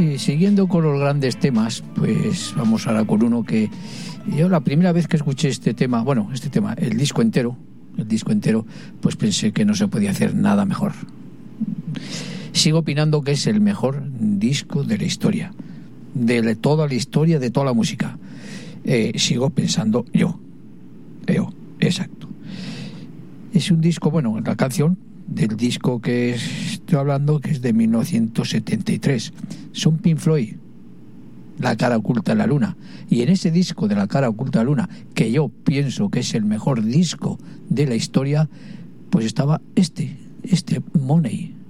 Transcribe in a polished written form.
siguiendo con los grandes temas, pues vamos ahora con uno que yo la primera vez que escuché el disco entero, pues pensé que no se podía hacer nada mejor. Sigo opinando que es el mejor disco de la historia, de toda la historia, de toda la música. Sigo pensando yo, exacto. Es un disco, la canción del disco que estoy hablando, que es de 1973. Son Pink Floyd, La cara oculta de la luna. Y en ese disco de La cara oculta de la luna, que yo pienso que es el mejor disco de la historia, pues estaba este Money.